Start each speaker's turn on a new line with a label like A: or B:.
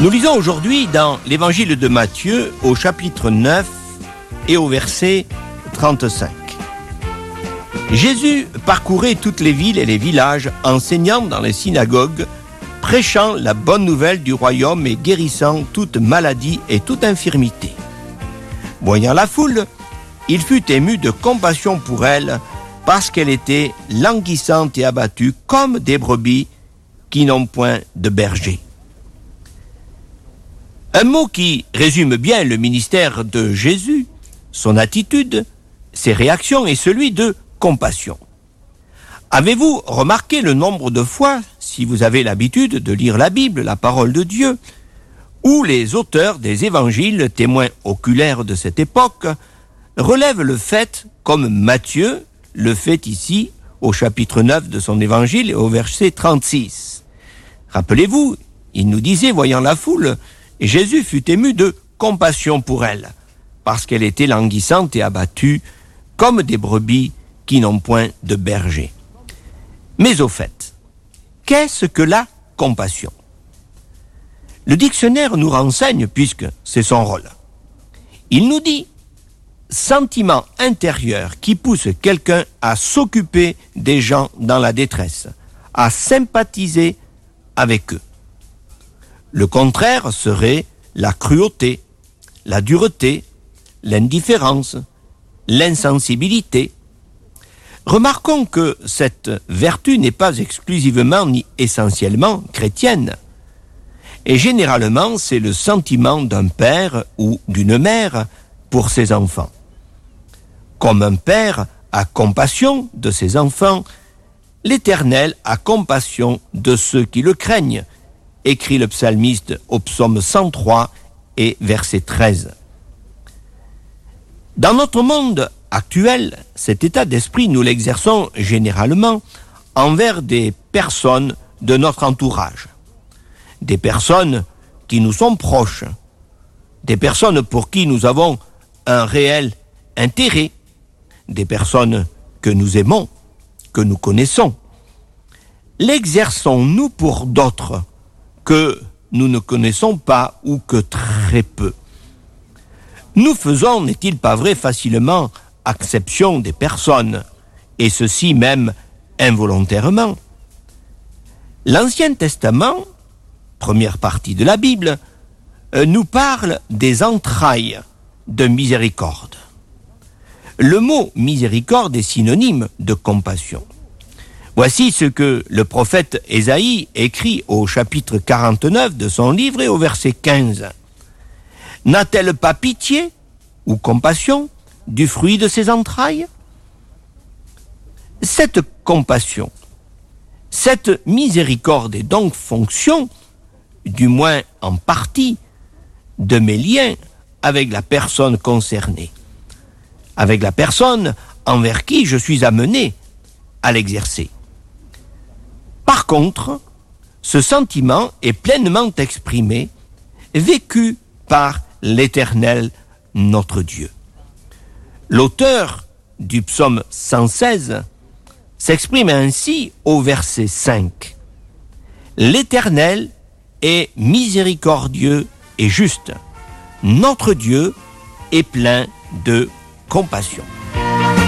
A: Nous lisons aujourd'hui dans l'évangile de Matthieu au chapitre 9 et au verset 35. Jésus parcourait toutes les villes et les villages, enseignant dans les synagogues, prêchant la bonne nouvelle du royaume et guérissant toute maladie et toute infirmité. Voyant la foule, il fut ému de compassion pour elle, parce qu'elle était languissante et abattue comme des brebis qui n'ont point de berger. Un mot qui résume bien le ministère de Jésus, son attitude, ses réactions et celui de compassion. Avez-vous remarqué le nombre de fois, si vous avez l'habitude de lire la Bible, la parole de Dieu, où les auteurs des évangiles, témoins oculaires de cette époque, relèvent le fait, comme Matthieu le fait ici, au chapitre 9 de son évangile et au verset 36. Rappelez-vous, il nous disait, voyant la foule, et Jésus fut ému de compassion pour elle, parce qu'elle était languissante et abattue, comme des brebis qui n'ont point de berger. Mais au fait, qu'est-ce que la compassion ? Le dictionnaire nous renseigne, puisque c'est son rôle. Il nous dit « sentiment intérieur qui pousse quelqu'un à s'occuper des gens dans la détresse, à sympathiser avec eux ». Le contraire serait la cruauté, la dureté, l'indifférence, l'insensibilité. Remarquons que cette vertu n'est pas exclusivement ni essentiellement chrétienne. Et généralement, c'est le sentiment d'un père ou d'une mère pour ses enfants. Comme un père a compassion de ses enfants, l'Éternel a compassion de ceux qui le craignent, écrit le psalmiste au psaume 103 et verset 13. Dans notre monde actuel, cet état d'esprit, nous l'exerçons généralement envers des personnes de notre entourage, des personnes qui nous sont proches, des personnes pour qui nous avons un réel intérêt, des personnes que nous aimons, que nous connaissons. L'exerçons-nous pour d'autres que nous ne connaissons pas ou que très peu? Nous faisons, n'est-il pas vrai, facilement acception des personnes, et ceci même involontairement. L'Ancien Testament, première partie de la Bible, nous parle des entrailles de miséricorde. Le mot miséricorde est synonyme de compassion. Voici ce que le prophète Ésaïe écrit au chapitre 49 de son livre et au verset 15. « N'a-t-elle pas pitié ou compassion du fruit de ses entrailles ?» Cette compassion, cette miséricorde est donc fonction, du moins en partie, de mes liens avec la personne concernée, avec la personne envers qui je suis amené à l'exercer. Par contre, ce sentiment est pleinement exprimé, vécu par l'Éternel, notre Dieu. L'auteur du psaume 116 s'exprime ainsi au verset 5. « L'Éternel est miséricordieux et juste. Notre Dieu est plein de compassion. »